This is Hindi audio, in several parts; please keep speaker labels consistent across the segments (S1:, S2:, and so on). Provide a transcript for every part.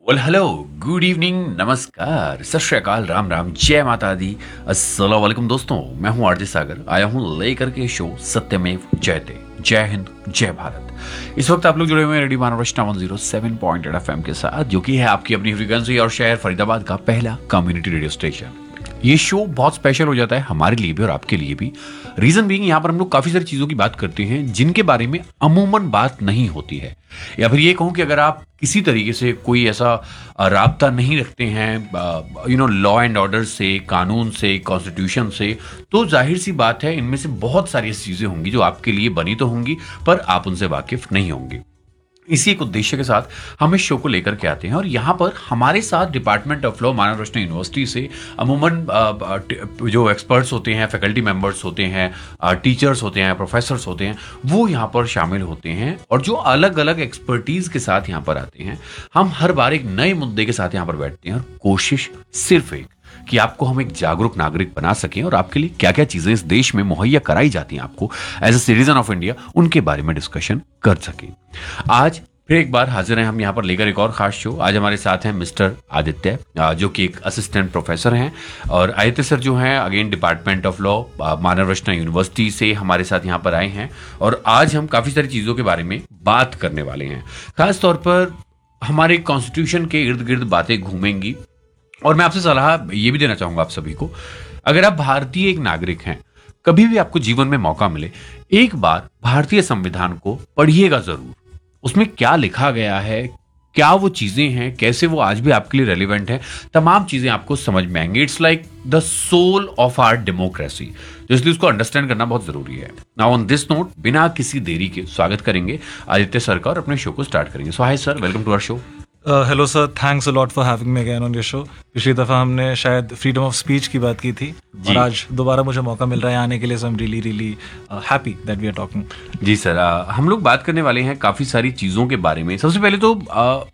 S1: वेल हेलो, गुड इवनिंग, नमस्कार, सत श्री अकाल, राम राम, जय माता दी, अस्सलाम वालेकुम दोस्तों। मैं हूं आरजे सागर, आया हूं लेकर के शो सत्यमेव जयते। जय हिंद, जय भारत। इस वक्त आप लोग जुड़े हुए हैं रेडियो महाराष्ट्र 107.8 FM के साथ, जो कि है आपकी अपनी फ्रीक्वेंसी और शहर फरीदाबाद का पहला कम्युनिटी रेडियो स्टेशन। ये शो बहुत स्पेशल हो जाता है हमारे लिए भी और आपके लिए भी। रीजन बीइंग, यहाँ पर हम लोग काफी सारी चीजों की बात करते हैं जिनके बारे में अमूमन बात नहीं होती है, या फिर ये कहूं कि अगर आप किसी तरीके से कोई ऐसा राब्ता नहीं रखते हैं लॉ एंड ऑर्डर से, कानून से, कॉन्स्टिट्यूशन से, तो जाहिर सी बात है इनमें से बहुत सारी ऐसी चीजें होंगी जो आपके लिए बनी तो होंगी पर आप उनसे वाकिफ नहीं होंगे। इसी एक उद्देश्य के साथ हम इस शो को लेकर के आते हैं और यहाँ पर हमारे साथ department of law Maharashtra university से अमूमन जो एक्सपर्ट्स होते हैं, फैकल्टी मेंबर्स होते हैं, टीचर्स होते हैं, प्रोफेसर्स होते हैं, वो यहाँ पर शामिल होते हैं और जो अलग अलग एक्सपर्टीज के साथ यहाँ पर आते हैं। हम हर बार एक नए मुद्दे के साथ यहाँ पर बैठते हैं और कोशिश सिर्फ एक कि आपको हम एक जागरूक नागरिक बना सकें और आपके लिए क्या क्या चीजें इस देश में मुहैया कराई जाती हैं आपको as a citizen of India, उनके बारे में डिस्कशन कर सकें। आज फिर एक बार हाजिर हैं हम यहाँ पर लेकर एक और खास शो। आज हमारे साथ हैं मिस्टर आदित्य, जो कि एक असिस्टेंट प्रोफेसर हैं, और आदित्य सर जो हैं again department of law Maharashtra university से हमारे साथ यहाँ पर आए हैं और आज हम काफी सारी चीजों के बारे में बात करने वाले हैं। खास तौर पर हमारे कॉन्स्टिट्यूशन के इर्द गिर्द बातें घूमेंगी और मैं आपसे सलाह ये भी देना चाहूंगा आप सभी को, अगर आप भारतीय एक नागरिक हैं, कभी भी आपको जीवन में मौका मिले, एक बार भारतीय संविधान को पढ़िएगा जरूर। उसमें क्या लिखा गया है, क्या वो चीजें हैं, कैसे वो आज भी आपके लिए रेलिवेंट है, तमाम चीजें आपको समझ में आएंगी। It's like the soul of our democracy, तो इसलिए उसको अंडरस्टैंड करना बहुत जरूरी है। नाउ ऑन दिस नोट, बिना किसी देरी के स्वागत करेंगे आदित्य सर का और अपने शो को स्टार्ट करेंगे। सो hi sir, welcome to our show.
S2: Hello sir, thanks a lot for having me again on your show. पिछली दफ़ा हमने शायद फ्रीडम ऑफ स्पीच की बात की थी और आज दोबारा मुझे मौका मिल रहा है आने के लिए, सो I am really happy that we are talking.
S1: Ji sir, हम लोग बात करने वाले हैं काफ़ी सारी चीज़ों के बारे में। सबसे पहले तो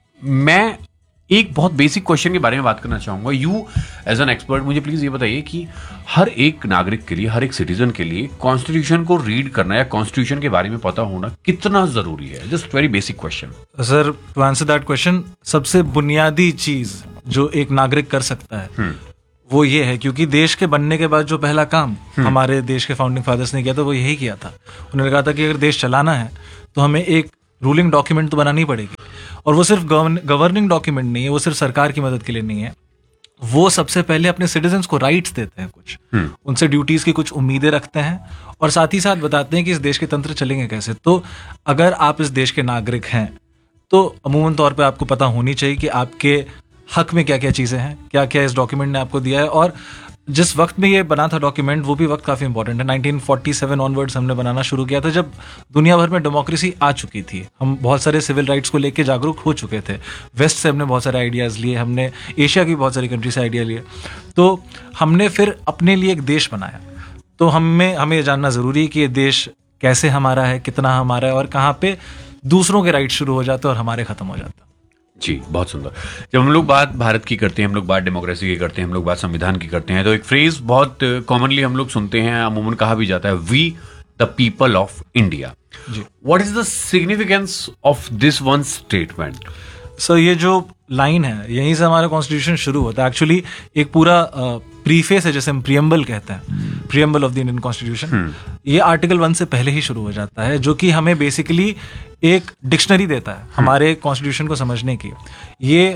S1: मैं एक बहुत बेसिक क्वेश्चन के बारे में बात करना चाहूँगा। यू एज एन एक्सपर्ट मुझे प्लीज़ ये बताइए कि हर एक नागरिक के लिए, हर एक सिटीजन के लिए कॉन्स्टिट्यूशन को रीड करना या कॉन्स्टिट्यूशन के बारे में पता होना कितना ज़रूरी है? Just very basic question
S2: sir. To answer that question, सबसे बुनियादी चीज़ जो एक नागरिक कर सकता है वो ये है, क्योंकि देश के बनने के बाद जो पहला काम हमारे देश के फाउंडिंग फादर्स ने किया था वो यही किया था। उन्होंने कहा था कि अगर देश चलाना है तो हमें एक रूलिंग डॉक्यूमेंट तो बनानी पड़ेगी, और वो सिर्फ गवर्निंग डॉक्यूमेंट नहीं है, वो सिर्फ सरकार की मदद के लिए नहीं है। वो सबसे पहले अपने सिटीजन्स को राइट्स देते हैं, कुछ उनसे ड्यूटीज की कुछ उम्मीदें रखते हैं और साथ ही साथ बताते हैं कि इस देश के तंत्र चलेंगे कैसे। तो अगर आप इस देश के नागरिक हैं तो अमूमन तौर पे आपको पता होनी चाहिए कि आपके हक में क्या क्या चीज़ें हैं, क्या क्या इस डॉक्यूमेंट ने आपको दिया है। और जिस वक्त में ये बना था डॉक्यूमेंट, वो भी वक्त काफ़ी इंपॉर्टेंट है। 1947 ऑनवर्ड्स हमने बनाना शुरू किया था, जब दुनिया भर में डेमोक्रेसी आ चुकी थी। हम बहुत सारे सिविल राइट्स को लेके जागरूक हो चुके थे। वेस्ट से हमने बहुत सारे आइडियाज़ लिए, हमने एशिया की बहुत सारी कंट्री से आइडिया लिए, तो हमने फिर अपने लिए एक देश बनाया। तो हमें ये जानना ज़रूरी है कि ये देश कैसे हमारा है, कितना हमारा है और कहाँ पे दूसरों के राइट्स शुरू हो जाते हैं और हमारे ख़त्म हो जाते हैं।
S1: जी, बहुत सुंदर। जब हम लोग बात भारत की करते हैं, हम लोग बात डेमोक्रेसी की करते हैं, हम लोग बात संविधान की करते हैं, तो एक फ्रेज बहुत कॉमनली हम लोग सुनते हैं, अमूमन कहा भी जाता है, we the people of India. What is the significance of this one statement?
S2: Sir, ये जो लाइन है यहीं से हमारा कॉन्स्टिट्यूशन शुरू होता है। एक्चुअली एक पूरा प्रीफेस है, जैसे हम प्रियम्बल कहते हैं, preamble of the Indian constitution. ये आर्टिकल 1 से पहले ही शुरू हो जाता है, जो कि हमें बेसिकली एक डिक्शनरी देता है हमारे कॉन्स्टिट्यूशन को समझने की। ये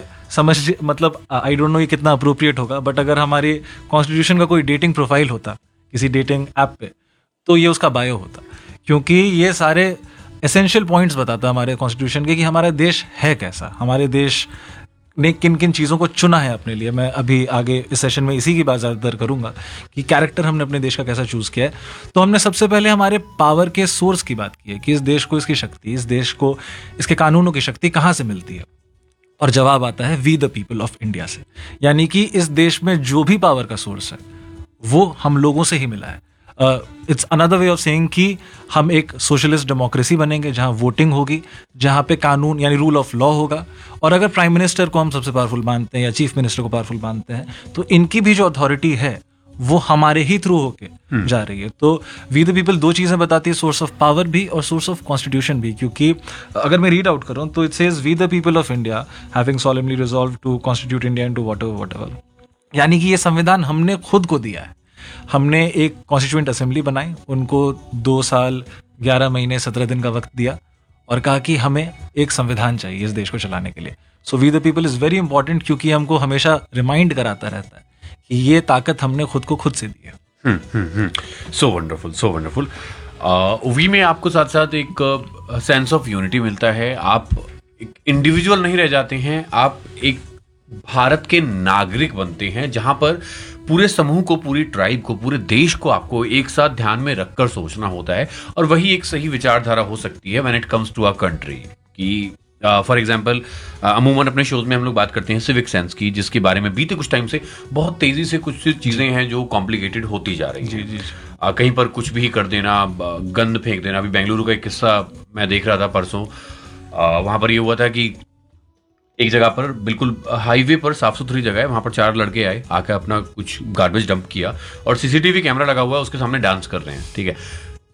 S2: मतलब आई डोंट नो ये कितना अप्रोप्रिएट होगा, बट अगर हमारे कॉन्स्टिट्यूशन का कोई डेटिंग प्रोफाइल होता किसी डेटिंग ऐप पे, तो ये उसका बायो होता, क्योंकि ये सारे एसेंशियल पॉइंट्स बताता है हमारे कॉन्स्टिट्यूशन के कि हमारा देश है कैसा, हमारे देश ने किन किन चीज़ों को चुना है अपने लिए। मैं अभी आगे इस सेशन में इसी की बात ज़्यादातर करूंगा कि कैरेक्टर हमने अपने देश का कैसा चूज़ किया है। तो हमने सबसे पहले हमारे पावर के सोर्स की बात की है कि इस देश को इसकी शक्ति, इस देश को इसके कानूनों की शक्ति कहाँ से मिलती है, और जवाब आता है we the people of India से। यानी कि इस देश में जो भी पावर का सोर्स है वो हम लोगों से ही मिला है। It's another way of saying कि हम एक सोशलिस्ट डेमोक्रेसी बनेंगे जहां वोटिंग होगी, जहां पे कानून यानी रूल ऑफ लॉ होगा, और अगर प्राइम मिनिस्टर को हम सबसे पावरफुल मानते हैं या चीफ मिनिस्टर को पावरफुल मानते हैं, तो इनकी भी जो अथॉरिटी है वो हमारे ही थ्रू होके जा रही है। तो वी द पीपल दो चीजें बताती है, सोर्स ऑफ पावर भी और सोर्स ऑफ कॉन्स्टिट्यूशन भी। क्योंकि अगर मैं रीड आउट करूं तो it says we the people of India having solemnly resolve to constitute India into whatever. यानी कि ये संविधान हमने खुद को दिया है। हमने एक कॉन्स्टिट्यूएंट असेंबली बनाई, उनको 2 साल 11 महीने 17 दिन का वक्त दिया और कहा कि हमें एक संविधान चाहिए इस देश को चलाने के लिए। So we the people is very important, क्योंकि हमको हमेशा रिमाइंड कराता रहता है कि ये ताकत हमने खुद को खुद से दी है।
S1: So wonderful, so wonderful. We में आपको साथ साथ एक सेंस ऑफ यूनिटी मिलता है। आप एक इंडिविजुअल नहीं रह जाते हैं, आप एक भारत के नागरिक बनते हैं, जहां पर पूरे समूह को, पूरी ट्राइब को, पूरे देश को आपको एक साथ ध्यान में रखकर सोचना होता है। और वही एक सही विचारधारा हो सकती है when it comes to a country. कि फॉर एग्जाम्पल अमूमन अपने शोज में हम लोग बात करते हैं सिविक सेंस की, जिसके बारे में बीते कुछ टाइम से बहुत तेजी से कुछ चीजें हैं जो कॉम्प्लिकेटेड होती जा रही हैं। कहीं पर कुछ भी कर देना, गंद फेंक देना। अभी बेंगलुरु का एक किस्सा मैं देख रहा था परसों। वहां पर ये हुआ था कि एक जगह पर, बिल्कुल हाईवे पर, साफ सुथरी जगह है, वहां पर 4 लड़के आए, आकर अपना कुछ गार्बेज डंप किया और सीसीटीवी कैमरा लगा हुआ है, उसके सामने डांस कर रहे हैं। ठीक है,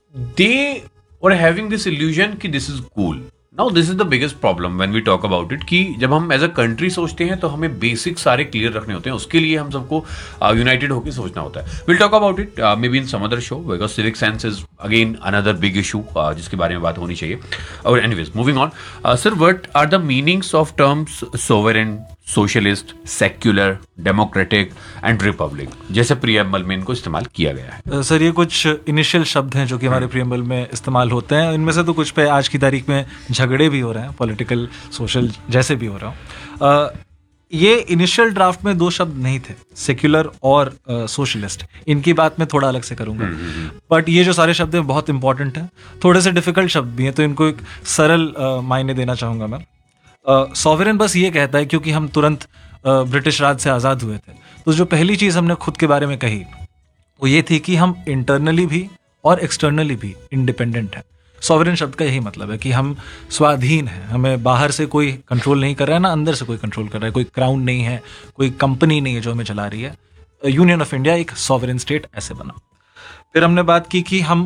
S1: दे वर हैविंग दिस इल्यूजन कि this is cool. Now this is the biggest problem when we talk about it, कि जब हम एज अ कंट्री सोचते हैं तो हमें बेसिक सारे क्लियर रखने होते हैं। उसके लिए हम सबको यूनाइटेड होकर सोचना होता है। Will talk about it may be in some other show, because civic sense is again another big issue जिसके बारे में बात होनी चाहिए। और anyways moving on, sir, what are the meanings of terms sovereign, socialist, secular, democratic and Republic, जैसे प्रीएम्बल में इनको इस्तेमाल किया गया है?
S2: सर, ये कुछ इनिशियल शब्द हैं जो कि हमारे प्रीएम्बल में इस्तेमाल होते हैं। इनमें से तो कुछ पे आज की तारीख में झगड़े भी हो रहे हैं, पॉलिटिकल, सोशल, जैसे भी हो रहा हो। ये इनिशियल ड्राफ्ट में 2 शब्द नहीं थे, सेक्युलर और सोशलिस्ट। इनकी बात मैं थोड़ा अलग से करूंगा। बट ये जो सारे शब्द हैं बहुत इंपॉर्टेंट हैं, थोड़े से डिफिकल्ट शब्द भी हैं, तो इनको एक सरल मायने देना चाहूंगा मैं। सॉवरेन बस ये कहता है, क्योंकि हम तुरंत ब्रिटिश राज से आज़ाद हुए थे, तो जो पहली चीज़ हमने खुद के बारे में कही वो ये थी कि हम इंटरनली भी और एक्सटर्नली भी इंडिपेंडेंट हैं। सॉवरेन शब्द का यही मतलब है कि हम स्वाधीन हैं, हमें बाहर से कोई कंट्रोल नहीं कर रहा है, ना अंदर से कोई कंट्रोल कर रहा है, कोई क्राउन नहीं है, कोई कंपनी नहीं है जो हमें चला रही है। यूनियन ऑफ इंडिया एक सॉवरेन स्टेट ऐसे बना। फिर हमने बात की कि हम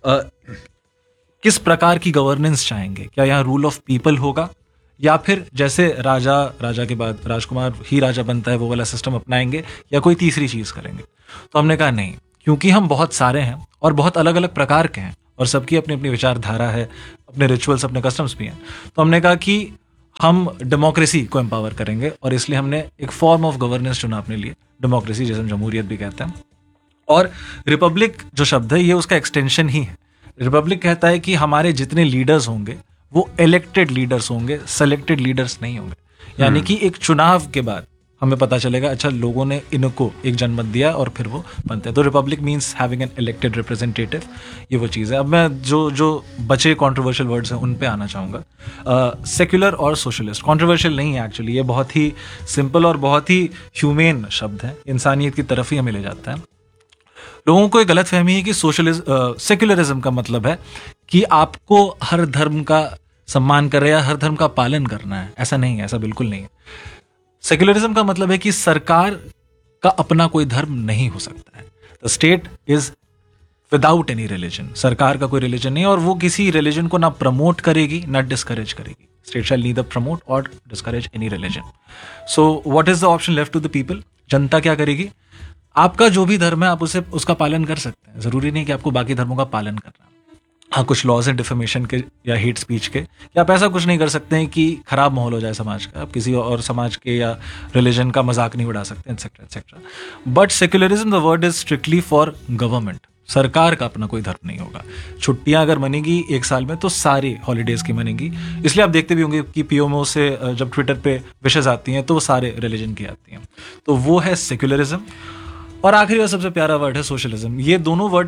S2: किस प्रकार की गवर्नेंस चाहेंगे। क्या यहाँ रूल ऑफ पीपल होगा, या फिर जैसे राजा के बाद राजकुमार ही राजा बनता है वो वाला सिस्टम अपनाएंगे, या कोई तीसरी चीज करेंगे? तो हमने कहा नहीं, क्योंकि हम बहुत सारे हैं और बहुत अलग अलग प्रकार के हैं और सबकी अपनी अपनी विचारधारा है, अपने रिचुअल्स, अपने कस्टम्स भी हैं। तो हमने कहा कि हम डेमोक्रेसी को एम्पावर करेंगे, और इसलिए हमने एक फॉर्म ऑफ गवर्नेंस चुना अपने लिए, डेमोक्रेसी, जैसे हम जमहूरियत भी कहते हैं। और रिपब्लिक जो शब्द है ये उसका एक्सटेंशन ही है। रिपब्लिक कहता है कि हमारे जितने लीडर्स होंगे वो इलेक्टेड लीडर्स होंगे, सेलेक्टेड लीडर्स नहीं होंगे। यानी कि एक चुनाव के बाद हमें पता चलेगा, अच्छा, लोगों ने इनको एक जनमत दिया और फिर वो बनते हैं। तो Republic means having an elected representative, ये वो चीज़ है। अब मैं जो बचे कंट्रोवर्शियल वर्ड्स हैं उन पे आना चाहूँगा। सेक्युलर और सोशलिस्ट कंट्रोवर्शियल नहीं है एक्चुअली, ये बहुत ही सिंपल और बहुत ही ह्यूमेन शब्द है, इंसानियत की तरफ ही हमें ले जाता है। लोगों को एक गलत फहमी है कि सेक्युलरिज्म का मतलब है कि आपको हर धर्म का सम्मान कर रहे या हर धर्म का पालन करना है। ऐसा नहीं है, ऐसा बिल्कुल नहीं है। सेक्युलरिज्म का मतलब है कि सरकार का अपना कोई धर्म नहीं हो सकता है। The state is without any religion, सरकार का कोई रिलीजन नहीं, और वो किसी रिलीजन को ना प्रमोट करेगी ना डिस्करेज करेगी। स्टेट शैल नीदर प्रमोट और discourage any religion. So what is the option left to the people? जनता क्या करेगी? आपका जो भी धर्म है आप उसका पालन कर सकते हैं, जरूरी नहीं कि आपको बाकी धर्मों का पालन करना। हाँ, कुछ लॉज हैं डिफेमेशन के या हेट स्पीच के, या आप ऐसा कुछ नहीं कर सकते हैं कि खराब माहौल हो जाए समाज का, आप किसी और समाज के या रिलीजन का मजाक नहीं उड़ा सकते, etcetera etcetera. But secularism the word is strictly for government. सरकार का अपना कोई धर्म नहीं होगा। छुट्टियां अगर मनेगी एक साल में तो सारी हॉलीडेज की मनेगी। इसलिए आप देखते भी होंगे कि पीएमओ से जब ट्विटर पे विशेष आती हैं तो वो सारे रिलीजन की आती हैं। तो वो है सेक्युलरिज्म। और आखिरी और सबसे प्यारा वर्ड है सोशलिज्म। ये दोनों वर्ड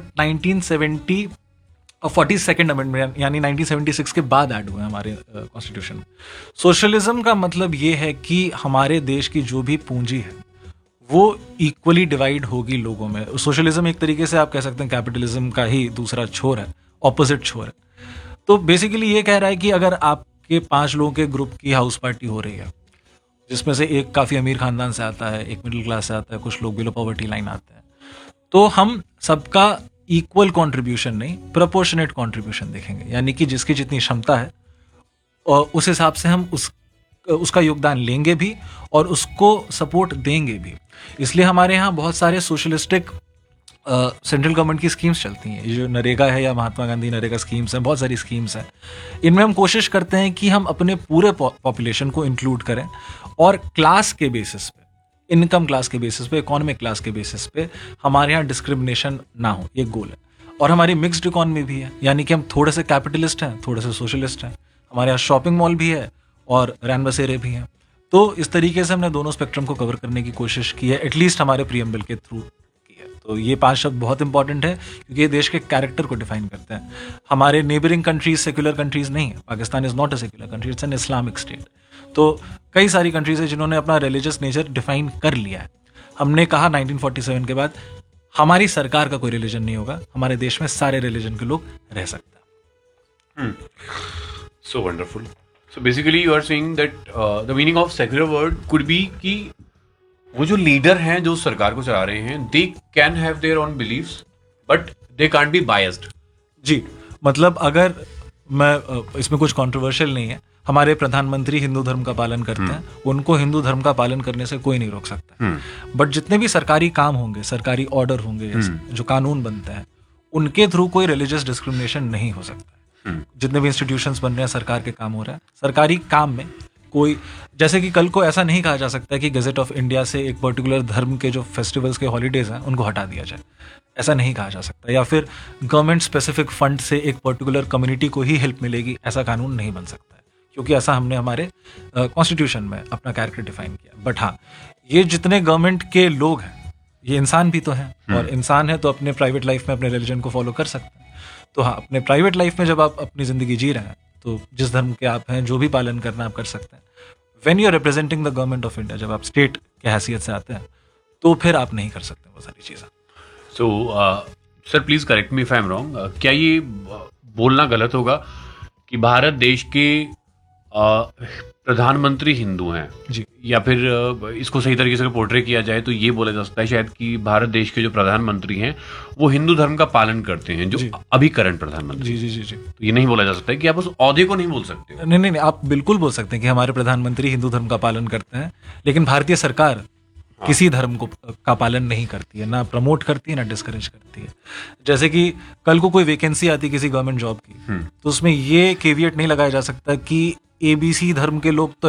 S2: 1970 और 42nd अमेंडमेंट यानी 1976 के बाद ऐड हुए हमारे कॉन्स्टिट्यूशन में। सोशलिज्म का मतलब ये है कि हमारे देश की जो भी पूंजी है वो इक्वली डिवाइड होगी लोगों में। सोशलिज्म एक तरीके से आप कह सकते हैं कैपिटलिज्म का ही दूसरा छोर है, ऑपोजिट छोर है। तो बेसिकली ये कह रहा है कि अगर आपके 5 लोगों के ग्रुप की हाउस पार्टी हो रही है, जिसमें से एक काफ़ी अमीर खानदान से आता है, एक मिडिल क्लास से आता है, कुछ लोग बिलो पॉवर्टी लाइन आते हैं, तो हम सबका इक्वल कंट्रीब्यूशन नहीं, प्रोपोर्शनेट कंट्रीब्यूशन देखेंगे, यानी कि जिसकी जितनी क्षमता है और उस हिसाब से हम उसका योगदान लेंगे भी और उसको सपोर्ट देंगे भी। इसलिए हमारे यहाँ बहुत सारे सोशलिस्टिक सेंट्रल गवर्नमेंट की स्कीम्स चलती हैं, ये जो नरेगा है या महात्मा गांधी नरेगा स्कीम्स हैं, बहुत सारी स्कीम्स हैं। इनमें हम कोशिश करते हैं कि हम अपने पूरे पॉपुलेशन को इंक्लूड करें और क्लास के बेसिस पे, इनकम क्लास के बेसिस पे, इकोनॉमिक क्लास के बेसिस पे हमारे यहाँ डिस्क्रिमिनेशन ना हो, ये गोल है। और हमारी मिक्स्ड इकोनॉमी भी है, यानी कि हम थोड़े से कैपिटलिस्ट हैं, थोड़े से सोशलिस्ट हैं। हमारे यहाँ शॉपिंग मॉल भी है और रैन बसेरे भी हैं। तो इस तरीके से हमने दोनों स्पेक्ट्रम को कवर करने की कोशिश की है, एटलीस्ट हमारे प्रीएम्बल के थ्रू की है। तो ये 5 शब्द बहुत इंपॉर्टेंट है क्योंकि ये देश के कैरेक्टर को डिफाइन करते हैं। हमारे नेबरिंग कंट्रीज सेक्युलर कंट्रीज नहीं है, Pakistan is not a secular country, it's an Islamic state. तो कई सारी कंट्रीज है जिन्होंने अपना रिलीजियस नेचर डिफाइन कर लिया है। हमने कहा 1947 के बाद हमारी सरकार का कोई रिलीजन नहीं होगा, हमारे देश में सारे रिलीजन के लोग रह सकते हैं।
S1: So wonderful. So basically you are saying that the meaning of secular word could be कि वो जो लीडर हैं जो सरकार को चला रहे हैं, they can have their own beliefs but they can't be biased.
S2: जी, मतलब अगर मैं इसमें कुछ कंट्रोवर्शियल नहीं है, हमारे प्रधानमंत्री हिंदू धर्म का पालन करते हैं, उनको हिंदू धर्म का पालन करने से कोई नहीं रोक सकता। बट जितने भी सरकारी काम होंगे, सरकारी ऑर्डर होंगे, जो कानून बनते हैं, उनके थ्रू कोई रिलीजियस डिस्क्रिमिनेशन नहीं हो सकता। जितने भी इंस्टीट्यूशंस बन रहे हैं, सरकार के काम हो रहा है, सरकारी काम में कोई, जैसे कि कल को ऐसा नहीं कहा जा सकता कि गजेट ऑफ इंडिया से एक पर्टिकुलर धर्म के जो फेस्टिवल्स के हॉलीडेज हैं उनको हटा दिया जाए, ऐसा नहीं कहा जा सकता। या फिर गवर्नमेंट स्पेसिफिक फंड से एक पर्टिकुलर कम्युनिटी को ही हेल्प मिलेगी, ऐसा कानून नहीं बन सकता है, क्योंकि ऐसा हमने हमारे कॉन्स्टिट्यूशन में अपना कैरेक्टर डिफाइन किया। बट हाँ, ये जितने गवर्नमेंट के लोग हैं, ये इंसान भी तो हैं, और इंसान है तो अपने प्राइवेट लाइफ में अपने रिलीजन को फॉलो कर सकते हैं। तो हाँ, अपने प्राइवेट लाइफ में जब आप अपनी जिंदगी जी रहे हैं, तो जिस धर्म के आप हैं, जो भी पालन करना आप कर सकते हैं। When you are representing the government of India, जब आप स्टेट के हैसियत से आते हैं, तो फिर आप नहीं कर सकते वो सारी चीज़ें।
S1: So sir please correct me if I am wrong, क्या ये बोलना गलत होगा कि भारत देश के प्रधानमंत्री हिंदू हैं
S2: जी,
S1: या फिर इसको सही तरीके से पोर्ट्रे किया जाए तो ये बोला जा सकता है शायद कि भारत देश के जो प्रधानमंत्री हैं वो हिंदू धर्म का पालन करते हैं, जो अभी करंट प्रधानमंत्री।
S2: जी जी जी जी,
S1: तो ये नहीं बोला जा सकता है कि आप उस औहदे को नहीं बोल सकते।
S2: नहीं नहीं नहीं, आप बिल्कुल बोल सकते हैं कि हमारे प्रधानमंत्री हिंदू धर्म का पालन करते हैं, लेकिन भारतीय सरकार किसी धर्म को का पालन नहीं करती है, ना प्रमोट करती है, ना डिस्करेज करती है। जैसे कि कल को कोई वैकेंसी आती किसी गवर्नमेंट जॉब की, तो उसमें ये केवियट नहीं लगाया जा सकता कि एबीसी धर्म के लोग तो